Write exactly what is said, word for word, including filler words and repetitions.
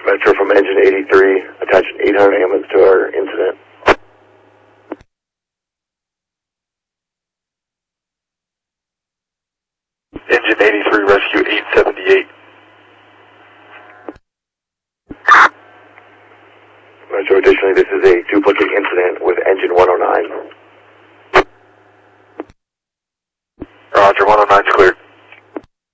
Metro from Engine eighty-three, attaching eight hundred ambulance to our incident.